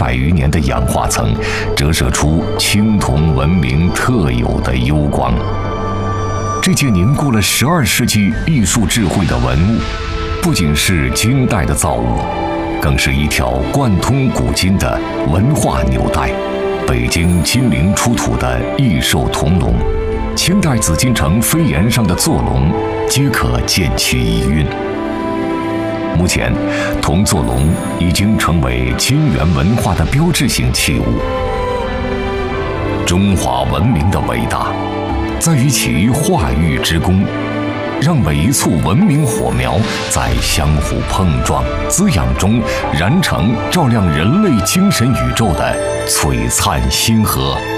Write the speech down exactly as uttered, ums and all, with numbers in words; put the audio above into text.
百余年的氧化层，折射出青铜文明特有的幽光。这件凝固了十二世纪艺术智慧的文物，不仅是金代的造物，更是一条贯通古今的文化纽带。北京金陵出土的异兽铜龙，清代紫禁城飞檐上的坐龙，皆可见其一韵。目前，铜坐龙已经成为金元文化的标志性器物。中华文明的伟大，在于其化育之功，让每一簇文明火苗在相互碰撞、滋养中燃成照亮人类精神宇宙的璀璨星河。